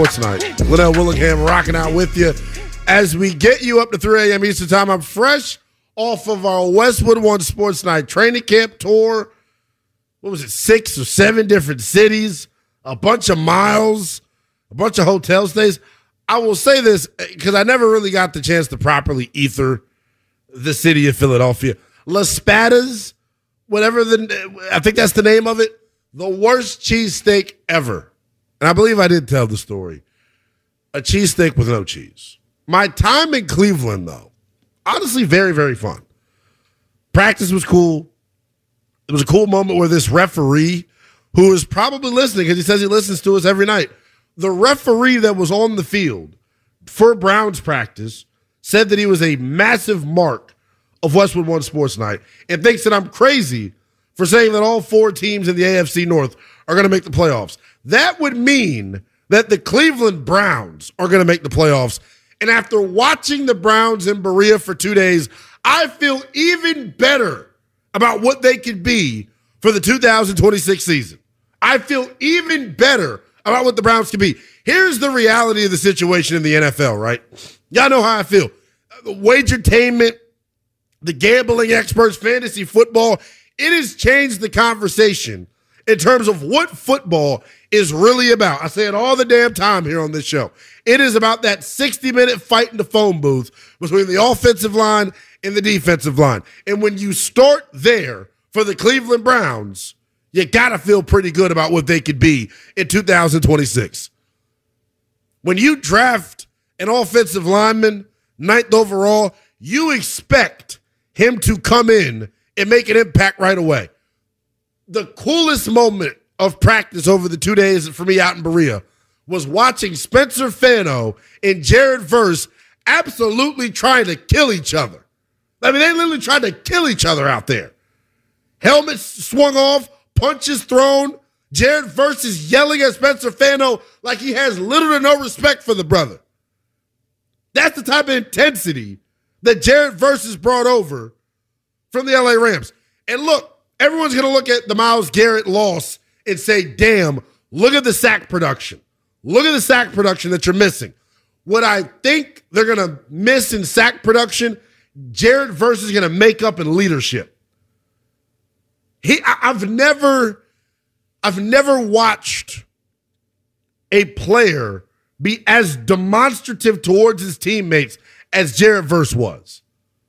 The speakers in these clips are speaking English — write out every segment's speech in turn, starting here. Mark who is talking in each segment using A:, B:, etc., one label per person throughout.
A: Sports Night. Linnell Willingham rocking out with you as we get you up to 3 a.m. Eastern Time. I'm fresh off of our Westwood One Sports Night training camp tour. What was it, 6 or 7 different cities, a bunch of miles, a bunch of hotel stays. I will say this because I never really got the chance to properly ether the city of Philadelphia. Las Spadas, I think that's the name of it, the worst cheesesteak ever. And I believe I did tell the story. A cheesesteak with no cheese. My time in Cleveland, though, honestly, very, very fun. Practice was cool. It was a cool moment where this referee, who is probably listening because he says he listens to us every night, the referee that was on the field for Browns practice said that he was a massive mark of Westwood One Sports Night and thinks that I'm crazy for saying that all 4 teams in the AFC North are going to make the playoffs. That would mean that the Cleveland Browns are going to make the playoffs. And after watching the Browns in Berea for 2 days, I feel even better about what they could be for the 2026 season. I feel even better about what the Browns could be. Here's the reality of the situation in the NFL, right? Y'all know how I feel. The wagertainment, the gambling experts, fantasy football, it has changed the conversation in terms of what football is really about. I say it all the damn time here on this show. It is about that 60-minute fight in the phone booth between the offensive line and the defensive line. And when you start there for the Cleveland Browns, you got to feel pretty good about what they could be in 2026. When you draft an offensive lineman, 9th overall, you expect him to come in and make an impact right away. The coolest moment of practice over the 2 days for me out in Berea was watching Spencer Fano and Jared Verse absolutely trying to kill each other. I mean, they literally tried to kill each other out there. Helmets swung off, punches thrown. Jared Verse is yelling at Spencer Fano like he has little to no respect for the brother. That's the type of intensity that Jared Verse has brought over from the LA Rams. And look, everyone's going to look at the Myles Garrett loss and say, damn, look at the sack production. Look at the sack production that you're missing. What I think they're going to miss in sack production, Jared Verse is going to make up in leadership. I've never watched a player be as demonstrative towards his teammates as Jared Verse was.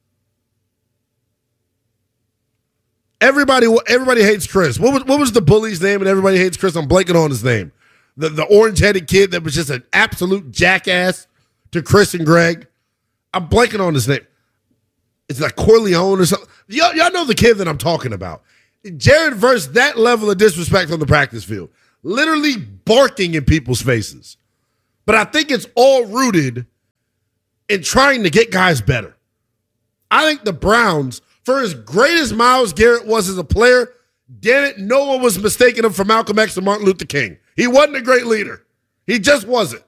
A: Everybody hates Chris. What was the bully's name and everybody hates Chris? I'm blanking on his name. The orange-headed kid that was just an absolute jackass to Chris and Greg. I'm blanking on his name. It's like Corleone or something. Y'all know the kid that I'm talking about. Jared Verse, that level of disrespect on the practice field. Literally barking in people's faces. But I think it's all rooted in trying to get guys better. I think the Browns, for as great as Myles Garrett was as a player, damn it, no one was mistaking him for Malcolm X and Martin Luther King. He wasn't a great leader. He just wasn't.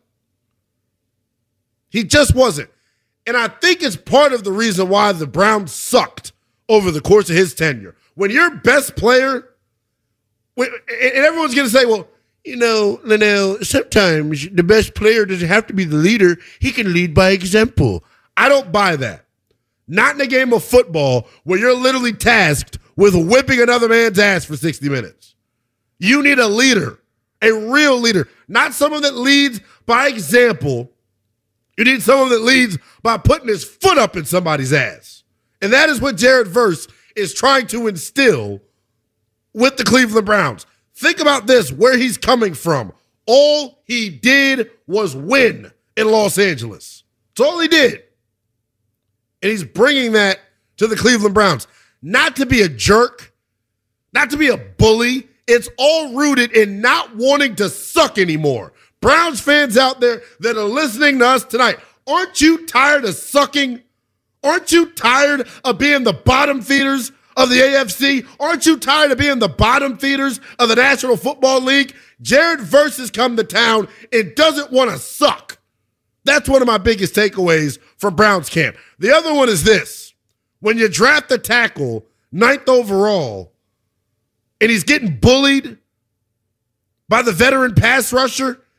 A: He just wasn't. And I think it's part of the reason why the Browns sucked over the course of his tenure. When your best player, and everyone's going to say, well, you know, Linnell, sometimes the best player doesn't have to be the leader. He can lead by example. I don't buy that. Not in a game of football where you're literally tasked with whipping another man's ass for 60 minutes. You need a leader, a real leader, not someone that leads by example. You need someone that leads by putting his foot up in somebody's ass. And that is what Jared Verse is trying to instill with the Cleveland Browns. Think about this, where he's coming from. All he did was win in Los Angeles. That's all he did. And he's bringing that to the Cleveland Browns. Not to be a jerk, not to be a bully. It's all rooted in not wanting to suck anymore. Browns fans out there that are listening to us tonight, aren't you tired of sucking? Aren't you tired of being the bottom feeders of the AFC? Aren't you tired of being the bottom feeders of the National Football League? Jared Verse has come to town and doesn't want to suck. That's one of my biggest takeaways from Browns camp. The other one is this. When you draft a tackle, 9th overall, and he's getting bullied by the veteran pass rusher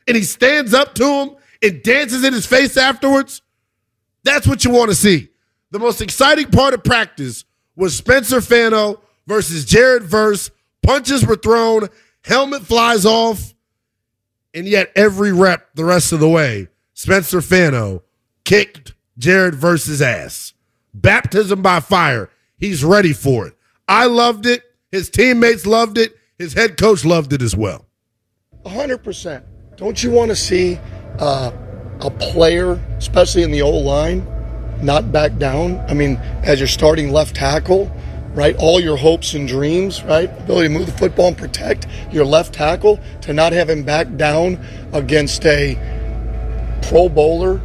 A: and he stands up to him and dances in his face afterwards, that's what you want to see. The most exciting part of practice was Spencer Fano versus Jared Verse. Punches were thrown, helmet flies off, and yet every rep the rest of the way, Spencer Fano kicked Jared Verse's ass. Baptism by fire. He's ready for it. I loved it. His teammates loved it. His head coach loved it as well.
B: 100%. Don't you want to see a player, especially in the O-line, not back down? I mean, as your starting left tackle, right, all your hopes and dreams, right, ability to move the football and protect your left tackle, to not have him back down against a Pro Bowler.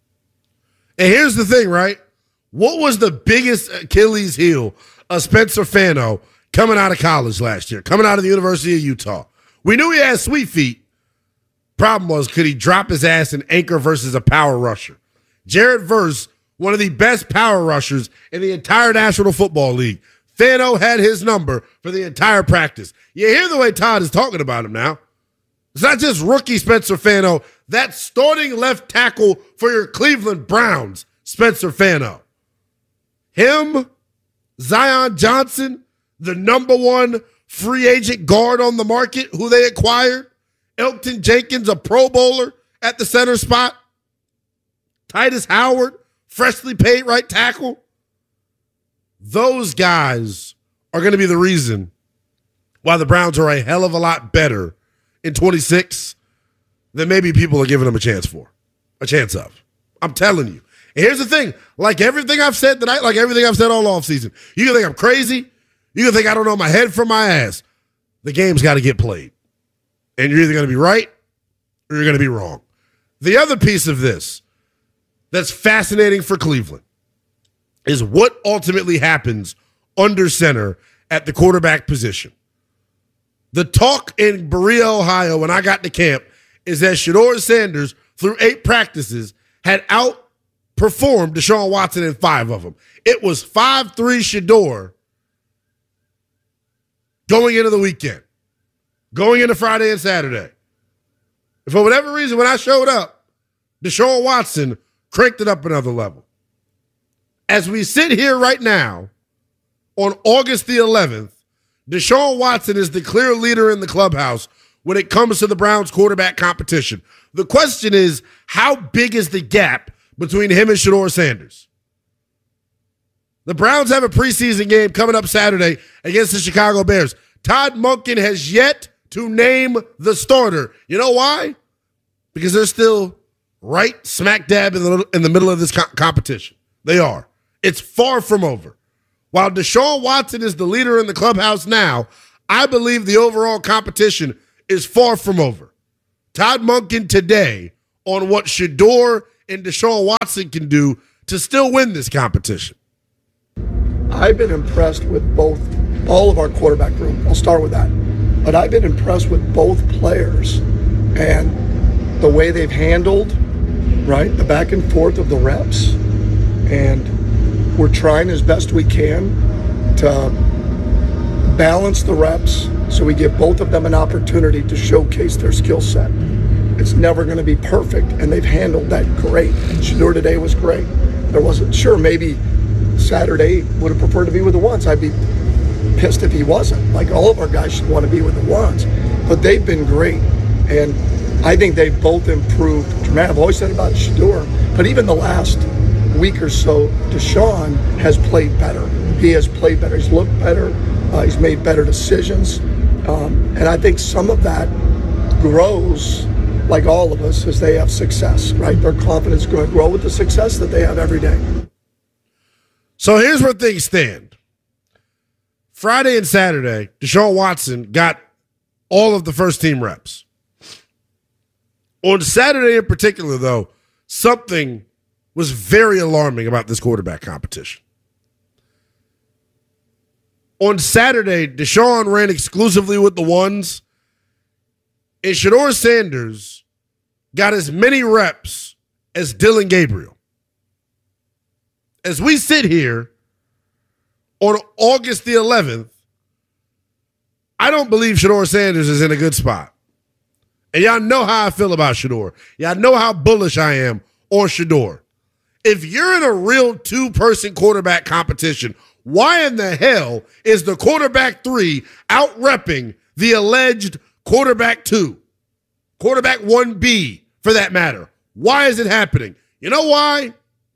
A: And here's the thing, right? What was the biggest Achilles heel of Spencer Fano coming out of college last year, coming out of the University of Utah? We knew he had sweet feet. Problem was, could he drop his ass in anchor versus a power rusher? Jared Verse, one of the best power rushers in the entire National Football League. Fano had his number for the entire practice. You hear the way Todd is talking about him now. It's not just rookie Spencer Fano. That's starting left tackle for your Cleveland Browns, Spencer Fano. Him, Zion Johnson, the number one free agent guard on the market who they acquired. Elton Jenkins, a Pro Bowler at the center spot. Titus Howard, freshly paid right tackle. Those guys are going to be the reason why the Browns are a hell of a lot better in 26 than maybe people are giving them a chance of. I'm telling you. And here's the thing. Like everything I've said tonight, like everything I've said all offseason, you can think I'm crazy. You can think I don't know my head from my ass. The game's got to get played. And you're either going to be right or you're going to be wrong. The other piece of this that's fascinating for Cleveland is what ultimately happens under center at the quarterback position. The talk in Berea, Ohio, when I got to camp, is that Shedeur Sanders, through 8 practices, had outperformed Deshaun Watson in 5 of them. It was 5-3 Shedeur going into the weekend, going into Friday and Saturday. And for whatever reason, when I showed up, Deshaun Watson cranked it up another level. As we sit here right now, on August the 11th, Deshaun Watson is the clear leader in the clubhouse when it comes to the Browns quarterback competition. The question is, how big is the gap between him and Shedeur Sanders? The Browns have a preseason game coming up Saturday against the Chicago Bears. Todd Monken has yet to name the starter. You know why? Because they're still right smack dab in the middle of this competition. They are. It's far from over. While Deshaun Watson is the leader in the clubhouse now, I believe the overall competition is far from over. Todd Monken today on what Shedeur and Deshaun Watson can do to still win this competition.
B: I've been impressed with all of our quarterback room. I'll start with that. But I've been impressed with both players and the way they've handled, right, the back and forth of the reps. And we're trying as best we can to balance the reps so we give both of them an opportunity to showcase their skill set. It's never going to be perfect, and they've handled that great. Shedeur today was great. There wasn't, sure, maybe Saturday would have preferred to be with the ones. I'd be pissed if he wasn't. Like, all of our guys should want to be with the ones. But they've been great, and I think they've both improved dramatically. I've always said about Shedeur, but even the last week or so, Deshaun has played better. He has played better. He's looked better. He's made better decisions. And I think some of that grows, like all of us, as they have success, right? Their confidence is going to grow with the success that they have every day.
A: So here's where things stand. Friday and Saturday, Deshaun Watson got all of the first-team reps. On Saturday in particular, though, something was very alarming about this quarterback competition. On Saturday, Deshaun ran exclusively with the ones, and Shedeur Sanders got as many reps as Dillon Gabriel. As we sit here on August the 11th, I don't believe Shedeur Sanders is in a good spot. And y'all know how I feel about Shedeur. Y'all know how bullish I am on Shedeur. If you're in a real two-person quarterback competition, why in the hell is the quarterback 3 out-repping the alleged quarterback 2? Quarterback 1B, for that matter. Why is it happening? You know why?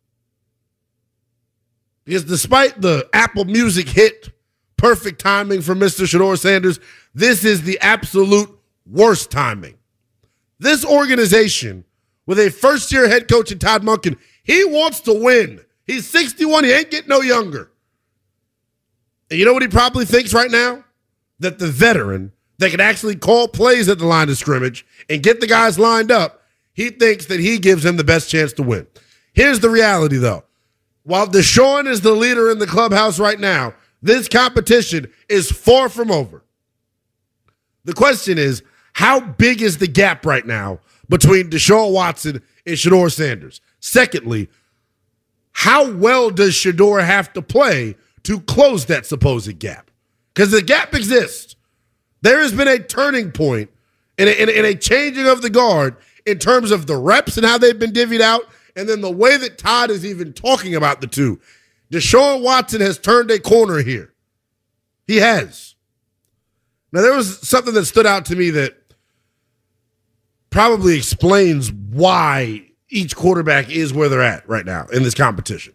A: Because despite the Apple Music hit, perfect timing for Mr. Shedeur Sanders, this is the absolute worst timing. This organization, with a first-year head coach in Todd Monken, he wants to win. He's 61. He ain't getting no younger. And you know what he probably thinks right now? That the veteran that can actually call plays at the line of scrimmage and get the guys lined up, he thinks that he gives him the best chance to win. Here's the reality, though. While Deshaun is the leader in the clubhouse right now, this competition is far from over. The question is, how big is the gap right now between Deshaun Watson and Shedeur Sanders? Secondly, how well does Shedeur have to play to close that supposed gap? Because the gap exists. There has been a turning point and a changing of the guard in terms of the reps and how they've been divvied out, and then the way that Todd is even talking about the two. Deshaun Watson has turned a corner here. He has. Now, there was something that stood out to me that probably explains why each quarterback is where they're at right now in this competition.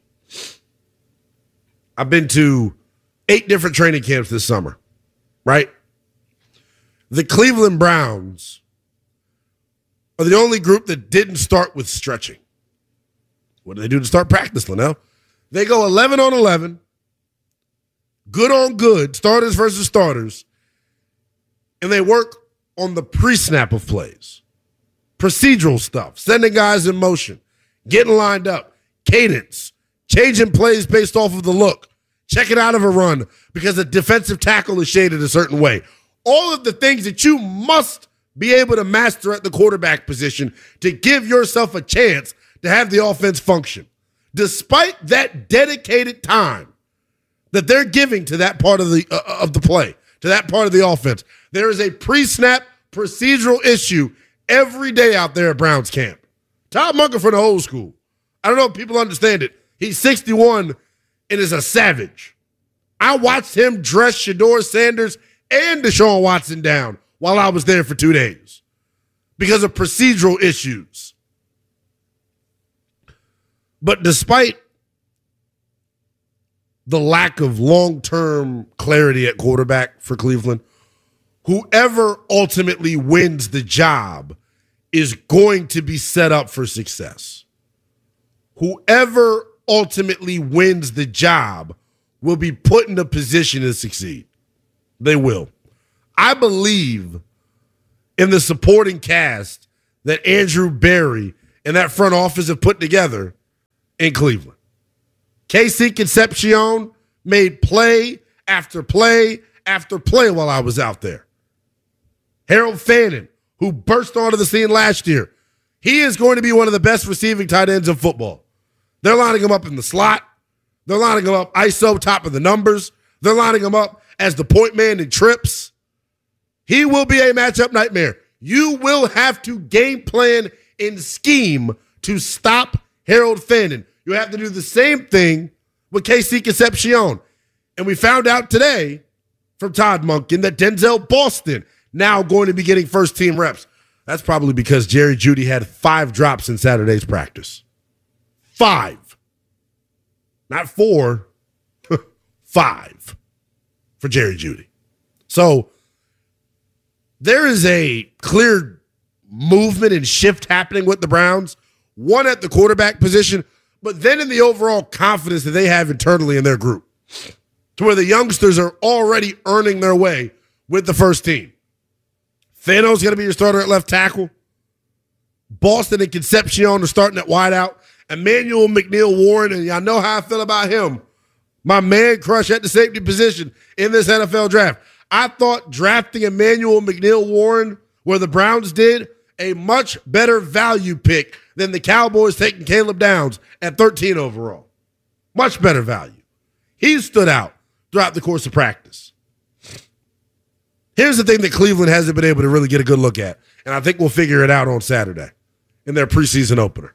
A: I've been to 8 different training camps this summer, right? The Cleveland Browns are the only group that didn't start with stretching. What do they do to start practice, Linnell? They go 11 on 11, good on good, starters versus starters, and they work on the pre-snap of plays. Procedural stuff, sending guys in motion, getting lined up, cadence, changing plays based off of the look, checking out of a run because a defensive tackle is shaded a certain way. All of the things that you must be able to master at the quarterback position to give yourself a chance to have the offense function. Despite that dedicated time that they're giving to that part of the play, to that part of the offense, there is a pre-snap procedural issue every day out there at Browns camp. Todd Monken from the old school. I don't know if people understand it. He's 61 and is a savage. I watched him dress Shedeur Sanders and Deshaun Watson down while I was there for 2 days because of procedural issues. But despite the lack of long-term clarity at quarterback for Cleveland, whoever ultimately wins the job is going to be set up for success. Whoever ultimately wins the job will be put in a position to succeed. They will. I believe in the supporting cast that Andrew Berry and that front office have put together in Cleveland. KC Concepcion made play after play after play while I was out there. Harold Fannin, who burst onto the scene last year, he is going to be one of the best receiving tight ends in football. They're lining him up in the slot. They're lining him up ISO, top of the numbers. They're lining him up as the point man in trips. He will be a matchup nightmare. You will have to game plan and scheme to stop Harold Fannin. You have to do the same thing with KC Concepcion. And we found out today from Todd Monken that Denzel Boston now going to be getting first-team reps. That's probably because Jerry Jeudy had 5 drops in Saturday's practice. 5. Not 4. 5 for Jerry Jeudy. So there is a clear movement and shift happening with the Browns, one at the quarterback position, but then in the overall confidence that they have internally in their group, to where the youngsters are already earning their way with the first team. Thanos going to be your starter at left tackle. Boston and Concepcion are starting at wideout. Emmanuel McNeil-Warren, and y'all know how I feel about him, my man crush at the safety position in this NFL draft. I thought drafting Emmanuel McNeil-Warren, where the Browns did, a much better value pick than the Cowboys taking Caleb Downs at 13 overall. Much better value. He stood out throughout the course of practice. Here's the thing that Cleveland hasn't been able to really get a good look at, And I think we'll figure it out on Saturday in their preseason opener.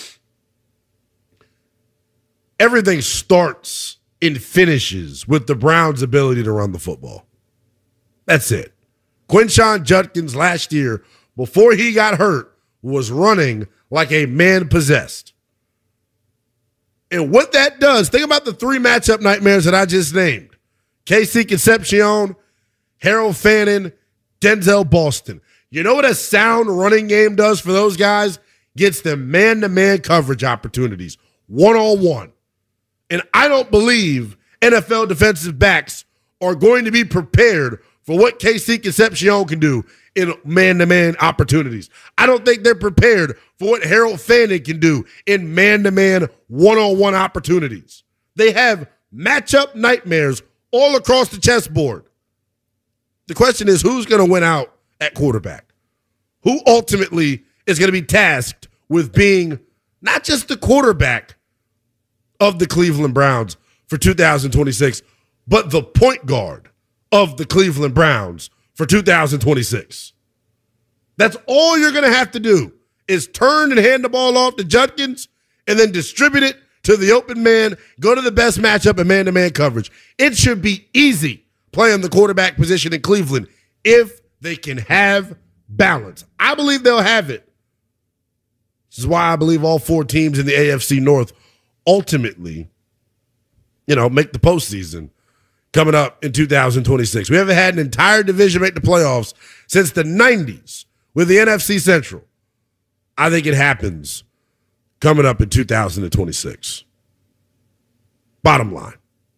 A: Everything starts and finishes with the Browns' ability to run the football. That's it. Quinshon Judkins last year, before he got hurt, was running like a man possessed. And what that does, think about the three matchup nightmares that I just named. KC Concepcion, Harold Fannin, Denzel Boston. You know what a sound running game does for those guys? Gets them man-to-man coverage opportunities, one-on-one. And I don't believe NFL defensive backs are going to be prepared for what KC Concepcion can do in man-to-man opportunities. I don't think they're prepared for what Harold Fannin can do in man-to-man, one-on-one opportunities. They have matchup nightmares all across the chessboard. The question is, who's going to win out at quarterback? Who ultimately is going to be tasked with being not just the quarterback of the Cleveland Browns for 2026, but the point guard of the Cleveland Browns for 2026. That's all you're going to have to do is turn and hand the ball off to Judkins and then distribute it to the open man, go to the best matchup in man-to-man coverage. It should be easy playing the quarterback position in Cleveland if they can have balance. I believe they'll have it. This is why I believe all four teams in the AFC North ultimately, make the postseason coming up in 2026. We haven't had an entire division make the playoffs since the 90s with the NFC Central. I think it happens coming up in 2026. Bottom line.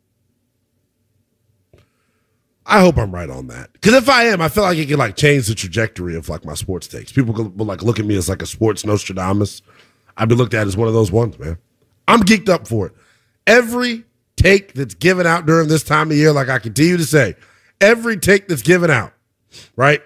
A: I hope I'm right on that. Because if I am, I feel like it can change the trajectory of my sports takes. People will look at me as a sports Nostradamus. I'd be looked at as one of those ones, man. I'm geeked up for it. Every take that's given out during this time of year, like I continue to say, every take that's given out, right?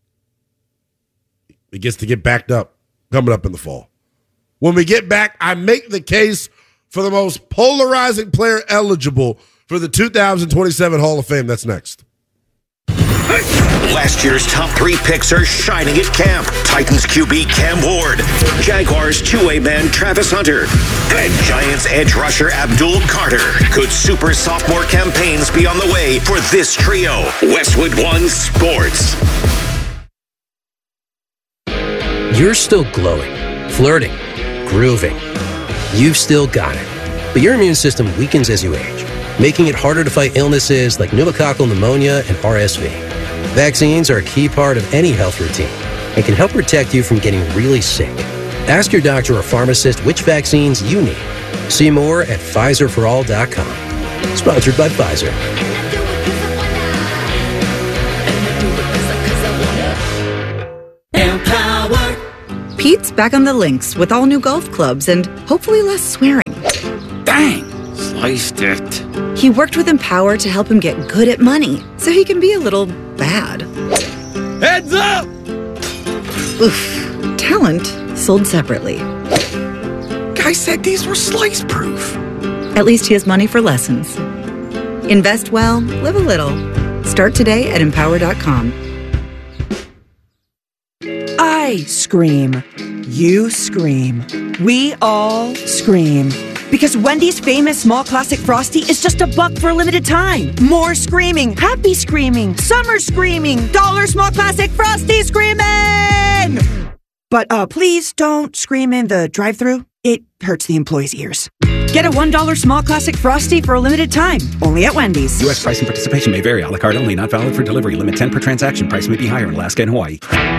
A: It gets to get backed up coming up in the fall. When we get back, I make the case for the most polarizing player eligible for the 2027 Hall of Fame. That's next.
C: Last year's top three picks are shining at camp. Titans QB Cam Ward, Jaguars two-way man Travis Hunter, and Giants edge rusher Abdul Carter. Could super sophomore campaigns be on the way for this trio? Westwood One Sports.
D: You're still glowing, flirting, grooving. You've still got it. But your immune system weakens as you age, making it harder to fight illnesses like pneumococcal pneumonia and RSV. Vaccines are a key part of any health routine and can help protect you from getting really sick. Ask your doctor or pharmacist which vaccines you need. See more at PfizerForAll.com. Sponsored by Pfizer.
E: Pete's back on the links with all new golf clubs and hopefully less swearing.
F: Dang, sliced it.
E: He worked with Empower to help him get good at money, so he can be a little bad.
F: Heads up!
E: Oof. Talent sold separately.
F: Guy said these were slice-proof.
E: At least he has money for lessons. Invest well, live a little. Start today at Empower.com.
G: I scream. You scream. We all scream. Because Wendy's famous small classic Frosty is just $1 for a limited time. More screaming, happy screaming, summer screaming, dollar small classic Frosty screaming! But please don't scream in the drive-thru. It hurts the employees' ears. Get a $1 small classic Frosty for a limited time. Only at Wendy's.
H: U.S. price and participation may vary. A la carte only. Not valid for delivery. Limit 10 per transaction. Price may be higher in Alaska and Hawaii.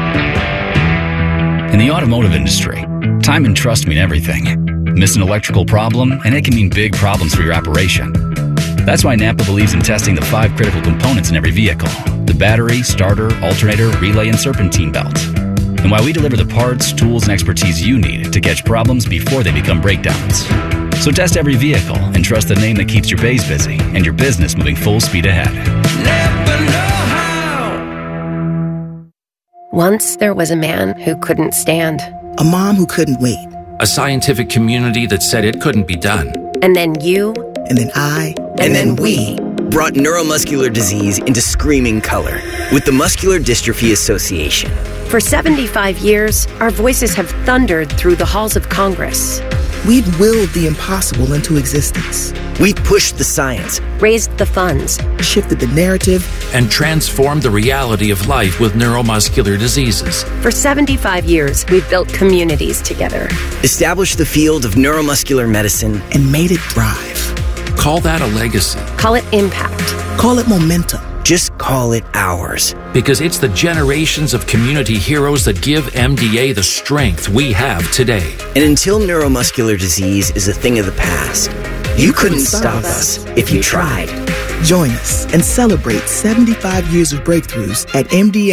I: In the automotive industry, time and trust mean everything. Miss an electrical problem, and it can mean big problems for your operation. That's why Napa believes in testing the 5 critical components in every vehicle: the battery, starter, alternator, relay, and serpentine belt. And why we deliver the parts, tools, and expertise you need to catch problems before they become breakdowns. So test every vehicle and trust the name that keeps your bays busy and your business moving full speed ahead. Napa know-how.
J: Once there was a man who couldn't stand.
K: A mom who couldn't wait.
L: A scientific community that said it couldn't be done.
J: And then you.
K: And then I. And then we. brought neuromuscular disease into screaming color with the Muscular Dystrophy Association.
J: For 75 years, our voices have thundered through the halls of Congress.
F: We've willed the impossible into existence.
K: We've pushed the science,
J: raised the funds,
F: shifted the narrative,
L: and transformed the reality of life with neuromuscular diseases.
J: For 75 years, we've built communities together,
K: established the field of neuromuscular medicine,
F: and made it thrive.
L: Call that a legacy.
J: Call it impact.
F: Call it momentum.
K: Just call it ours.
L: Because it's the generations of community heroes that give MDA the strength we have today.
K: And until neuromuscular disease is a thing of the past, you couldn't stop us if you tried.
F: Join us and celebrate 75 years of breakthroughs at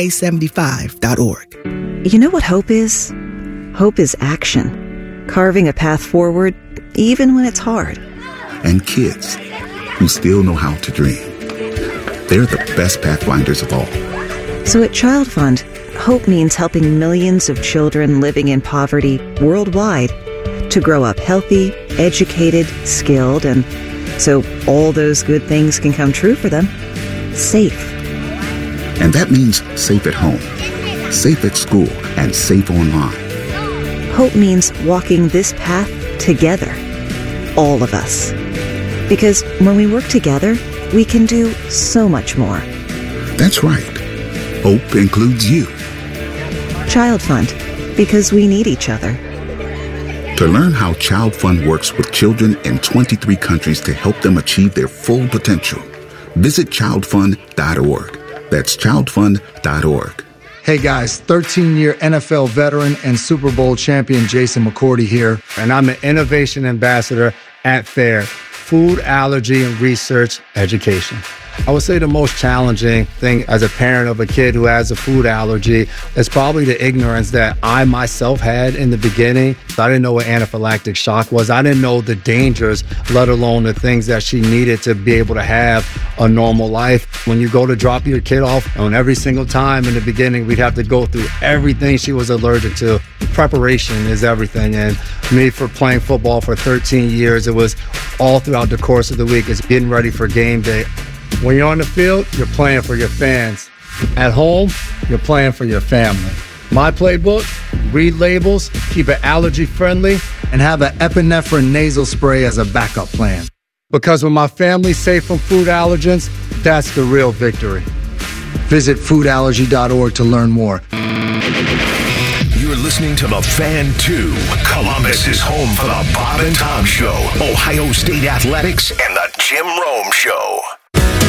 F: MDA75.org.
E: You know what hope is? Hope is action. Carving a path forward, even when it's hard.
M: And kids who still know how to dream. They're the best pathfinders of all.
E: So at Child Fund, hope means helping millions of children living in poverty worldwide to grow up healthy, educated, skilled, and so all those good things can come true for them. Safe.
M: And that means safe at home, safe at school, and safe online.
E: Hope means walking this path together. All of us. Because when we work together, we can do so much more.
M: That's right. Hope includes you.
E: Child Fund, because we need each other.
M: To learn how Child Fund works with children in 23 countries to help them achieve their full potential, visit childfund.org. That's childfund.org.
N: Hey guys, 13-year NFL veteran and Super Bowl champion Jason McCourty here, and I'm an innovation ambassador at FAIR, Food Allergy and Research Education. I would say the most challenging thing as a parent of a kid who has a food allergy is probably the ignorance that I myself had in the beginning. I didn't know what anaphylactic shock was. I didn't know the dangers, let alone the things that she needed to be able to have a normal life. When you go to drop your kid off, and every single time in the beginning, we'd have to go through everything she was allergic to. Preparation is everything. And me, for playing football for 13 years, it was all throughout the course of the week. It's getting ready for game day. When you're on the field, you're playing for your fans. At home, you're playing for your family. My playbook, read labels, keep it allergy friendly, and have an epinephrine nasal spray as a backup plan. Because when my family's safe from food allergens, that's the real victory. Visit foodallergy.org to learn more.
C: You're listening to The Fan 2. Columbus is home for the Bob and Tom Show, Ohio State Athletics, and the Jim Rome Show.